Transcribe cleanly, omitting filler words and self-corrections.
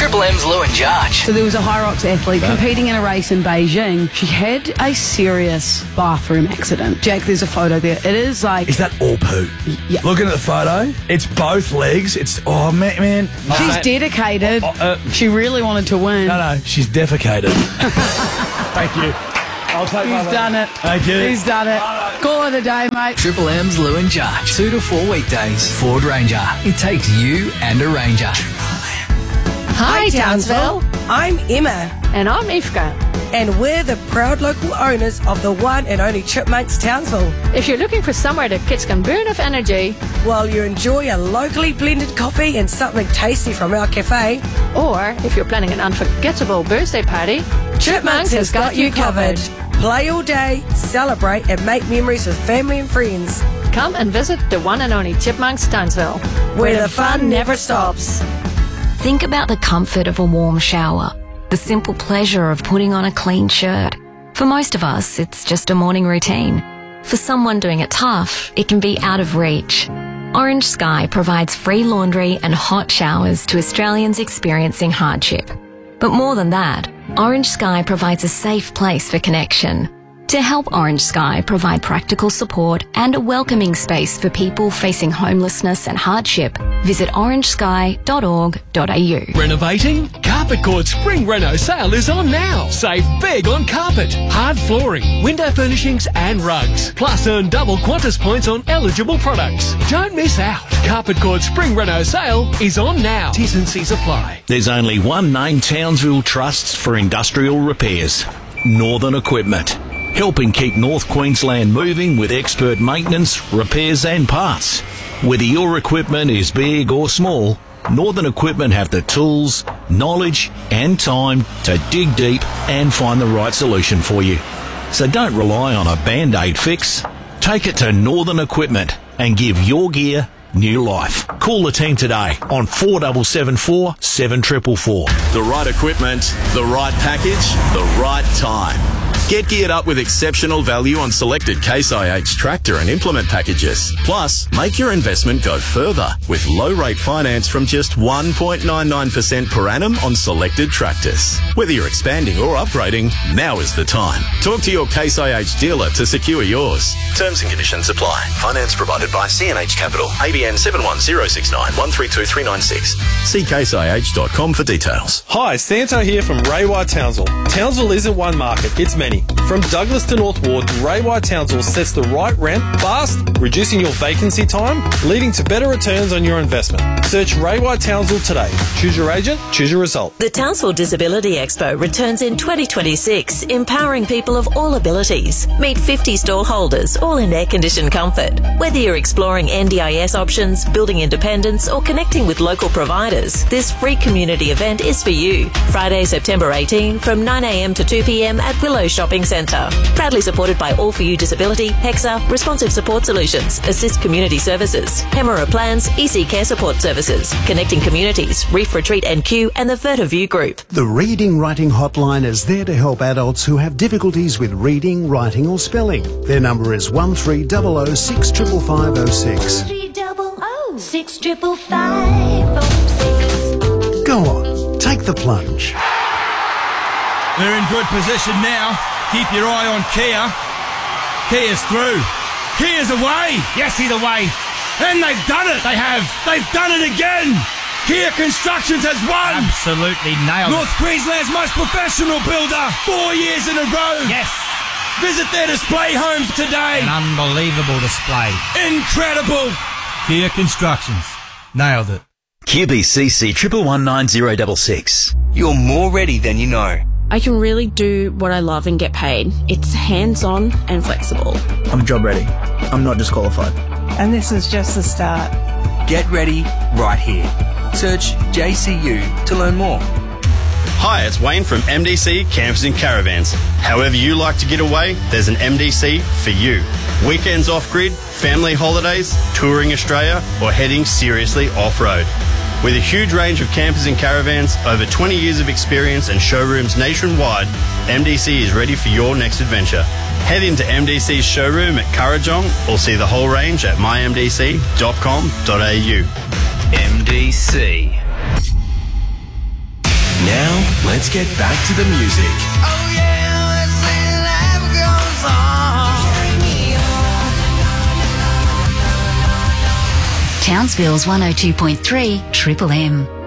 Triple M's Lou and Jarge. So there was a Hyrox athlete competing in a race in Beijing. She had a serious bathroom accident. Jack, there's a photo there. It is like... Is that all poo? Yeah. Looking at the photo, it's both legs. It's, oh, man. She's dedicated. She really wanted to win. No, she's defecated. Thank you. I'll take my He's done it. Thank you. He's done it. Call it a day, mate. Triple M's Lou and Jarge. 2 to 4 weekdays. Ford Ranger. It takes you and a Ranger. Hi, Townsville. I'm Emma, And I'm Ifka. and we're the proud local owners of the one and only Chipmunks Townsville. If you're looking for somewhere the kids can burn off energy, While you enjoy a locally blended coffee and something tasty from our cafe, or if you're planning an unforgettable birthday party, Chipmunks has got you covered. Play all day, celebrate, and make memories with family and friends, Come and visit the one and only Chipmunks Townsville, where the fun never stops. Think about the comfort of a warm shower, the simple pleasure of putting on a clean shirt. For most of us, it's just a morning routine. For someone doing it tough, it can be out of reach. Orange Sky provides free laundry and hot showers to Australians experiencing hardship. But more than that, Orange Sky provides a safe place for connection. To help Orange Sky provide practical support and a welcoming space for people facing homelessness and hardship, visit orangesky.org.au. Renovating? Carpet Court Spring Reno sale is on now. Save big on carpet, hard flooring, window furnishings and rugs. Plus earn double Qantas points on eligible products. Don't miss out. Carpet Court Spring Reno sale is on now. T's and C's apply. There's only one name Townsville trusts for industrial repairs. Northern Equipment. Helping keep North Queensland moving with expert maintenance, repairs and parts. Whether your equipment is big or small, Northern Equipment have the tools, knowledge and time to dig deep and find the right solution for you. So don't rely on a Band-Aid fix. Take it to Northern Equipment and give your gear new life. Call the team today on 4774 7444. The right equipment, the right package, the right time. Get geared up with exceptional value on selected Case IH tractor and implement packages. Plus, make your investment go further with low-rate finance from just 1.99% per annum on selected tractors. Whether you're expanding or upgrading, now is the time. Talk to your Case IH dealer to secure yours. Terms and conditions apply. Finance provided by CNH Capital. ABN 710691 132396. See caseih.com for details. Hi, Santo here from Ray White Townsville. Townsville isn't one market, it's many. From Douglas to North Ward, Ray White Townsville sets the right rent fast, reducing your vacancy time, leading to better returns on your investment. Search Ray White Townsville today. Choose your agent, choose your result. The Townsville Disability Expo returns in 2026, empowering people of all abilities. Meet 50 stall holders, all in air-conditioned comfort. Whether you're exploring NDIS options, building independence, or connecting with local providers, this free community event is for you. Friday, September 18 from 9 a.m. to 2 p.m. at Willow Shopping Centre. Proudly supported by All For You Disability, Hexa, Responsive Support Solutions, Assist Community Services, Hemera Plans, EC Care Support Services, Connecting Communities, Reef Retreat and Q, and the Vertiview Group. The Reading Writing Hotline is there to help adults who have difficulties with reading, writing or spelling. Their number is 1300 65506. 300 65506. Go on, take the plunge. They're in good position now. Keep your eye on Kia. Kia's through. Kia's away. Yes, he's away. And they've done it. They have. They've done it again. Kia Constructions has won. Absolutely nailed North Queensland's most professional builder. 4 years in a row. Yes. Visit their display homes today. An unbelievable display. Incredible. Kia Constructions. Nailed it. QBCC 1119066. You're more ready than you know. I can really do what I love and get paid. It's hands-on and flexible. I'm job ready. I'm not disqualified. And this is just the start. Get ready right here. Search JCU to learn more. Hi, it's Wayne from MDC Campers and Caravans. However you like to get away, there's an MDC for you. Weekends off-grid, family holidays, touring Australia, or heading seriously off-road. With a huge range of campers and caravans, over 20 years of experience and showrooms nationwide, MDC is ready for your next adventure. Head into MDC's showroom at Kurrajong or see the whole range at mymdc.com.au. MDC. Let's get back to the music. Townsville's 102.3 Triple M.